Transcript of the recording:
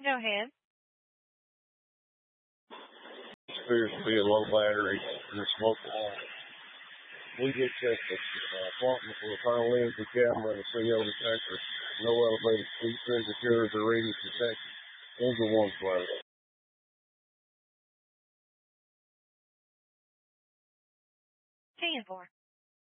Go ahead. Appears to be a low battery in the smoke alarm. We did check the apartment for a final lens camera and a CO detector. No elevated speed signatures or readings detected. Engine one flow. 10-4.